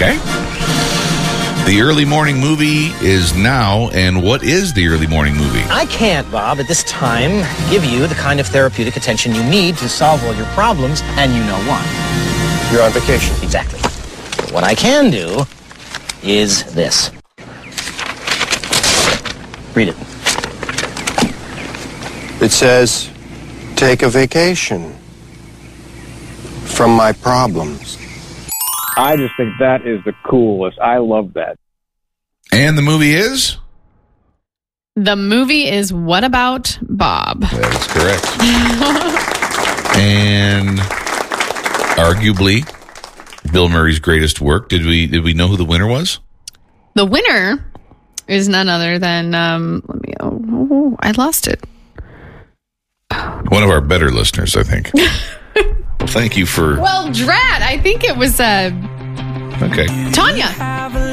Okay. The early morning movie is now, and what is the early morning movie? I can't, Bob, at this time, give you the kind of therapeutic attention you need to solve all your problems, and you know why. You're on vacation. Exactly. But what I can do is this. Read it. It says, take a vacation from my problems. I just think that is the coolest. I love that. And the movie is? The movie is What About Bob? That is correct. And arguably Bill Murray's greatest work. Did we know who the winner was? The winner is none other than I lost it. One of our better listeners, I think. Thank you for... Well, drat, I think it was Okay. Tanya.